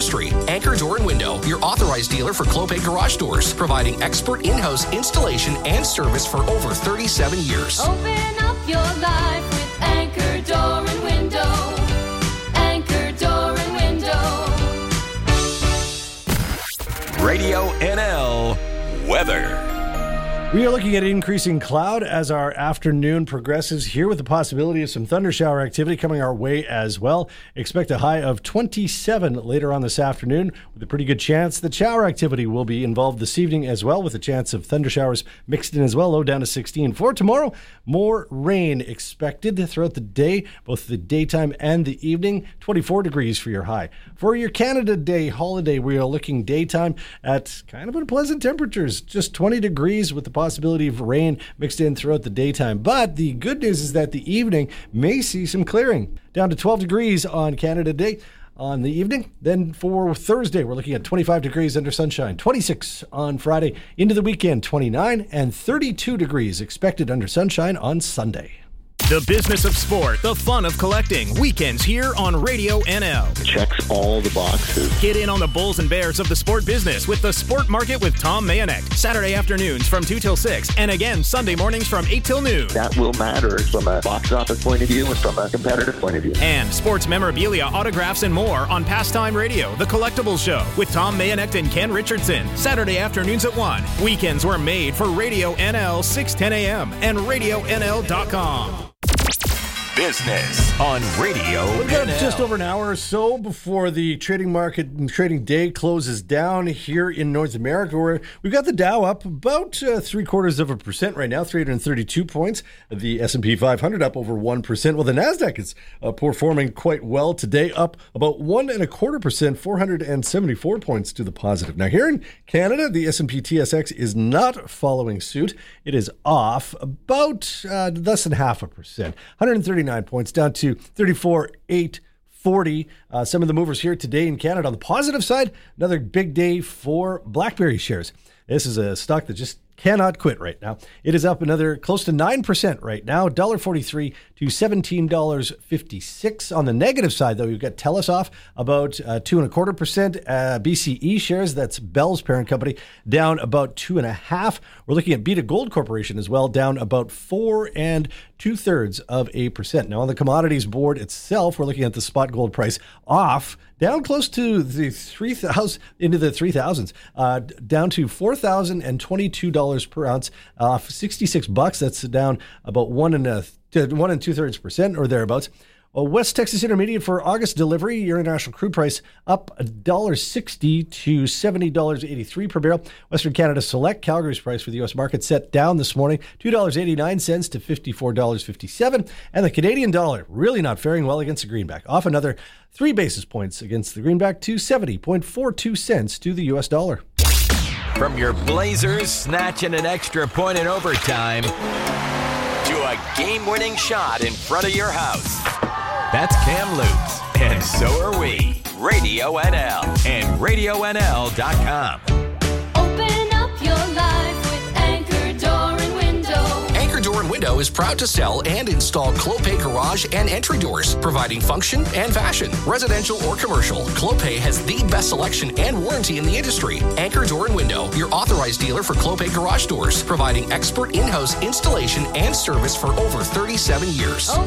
industry. Anchor Door and Window, your authorized dealer for Clopay garage doors, providing expert in-house installation and service for over 37 years. Open up your life with Anchor Door and Window. Anchor Door and Window. Radio NL weather. We are looking at increasing cloud as our afternoon progresses here, with the possibility of some thunder shower activity coming our way as well. Expect a high of 27 later on this afternoon, with a pretty good chance that shower activity will be involved this evening as well, with a chance of thunder showers mixed in as well, low down to 16. For tomorrow, more rain expected throughout the day, both the daytime and the evening. 24 degrees for your high. For your Canada Day holiday, we are looking daytime at kind of unpleasant temperatures, just 20 degrees with the possibility of rain mixed in throughout the daytime. But the good news is that the evening may see some clearing. Down to 12 degrees on Canada Day on the evening. Then for Thursday, we're looking at 25 degrees under sunshine, 26 on Friday, into the weekend, 29, and 32 degrees expected under sunshine on Sunday. The business of sport, the fun of collecting. Weekends here on Radio NL. Checks all the boxes. Get in on the bulls and bears of the sport business with the Sport Market with Tom Mayonek. Saturday afternoons from 2 till 6, and again Sunday mornings from 8 till noon. That will matter from a box office point of view and from a competitive point of view. And sports memorabilia, autographs, and more on Pastime Radio, the Collectibles Show with Tom Mayonek and Ken Richardson. Saturday afternoons at 1. Weekends were made for Radio NL 610 a.m. and RadioNL.com. Business on Radio We've got NL. just over an hour or so before the trading market and trading day closes down here in North America, where we've got the Dow up about 0.75% right now, 332 points. The S&P 500 up over 1%. Well, the NASDAQ is performing quite well today, up about 1.25%, 474 points to the positive. Now, here in Canada, the S&P TSX is not following suit. It is off about less than 0.5%, 139 points, down to 34,840. Some of the movers here today in Canada. On the positive side, another big day for BlackBerry shares. This is a stock that just cannot quit right now. It is up another close to 9% right now, $1.43 to $17.56. On the negative side, though, you've got TELUS off about 2.25%. BCE shares, that's Bell's parent company, down about 2.5%. We're looking at Beta Gold Corporation as well, down about 4 2/3%. Now, on the commodities board itself, we're looking at the spot gold price off, down close to the 3,000 into the 3,000s, down to $4,022 per ounce, off $66. That's down about 1 2/3% or thereabouts. West Texas Intermediate for August delivery, your international crude price up $1.60 to $70.83 per barrel. Western Canada Select, Calgary's price for the U.S. market set down this morning, $2.89 to $54.57. And the Canadian dollar really not faring well against the greenback, off another 3 basis points against the greenback to 70.42 cents to the U.S. dollar. From your Blazers snatching an extra point in overtime to a game-winning shot in front of your house. That's Cam Lutz, and so are we. Radio NL and RadioNL.com. Open up your life with Anchor Door and Window. Anchor Door and Window is proud to sell and install Clopay garage and entry doors, providing function and fashion. Residential or commercial, Clopay has the best selection and warranty in the industry. Anchor Door and Window, your authorized dealer for Clopay garage doors, providing expert in-house installation and service for over 37 years. Open